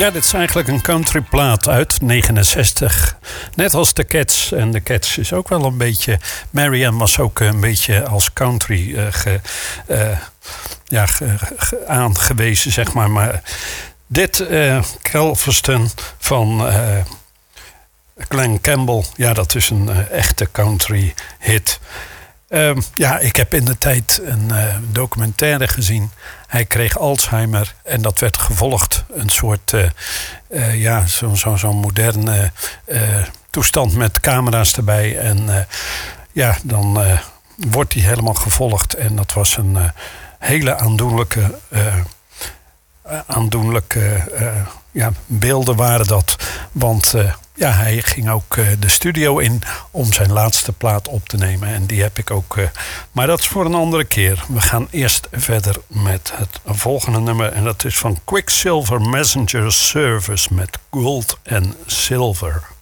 Ja, dit is eigenlijk een countryplaat uit 69. Net als de Cats. En de Cats is ook wel een beetje... Marianne was ook een beetje als country aangewezen, zeg maar. Maar dit, Galveston van Glen Campbell... ja, dat is een echte country hit. Ik heb in de tijd een documentaire gezien. Hij kreeg Alzheimer en dat werd gevolgd. Een soort, zo'n moderne toestand met camera's erbij. En dan wordt hij helemaal gevolgd. En dat was een hele aandoenlijke beelden waren dat. Want hij ging ook de studio in om zijn laatste plaat op te nemen. En die heb ik ook. Maar dat is voor een andere keer. We gaan eerst verder met het volgende nummer. En dat is van Quicksilver Messenger Service met Gold and Silver.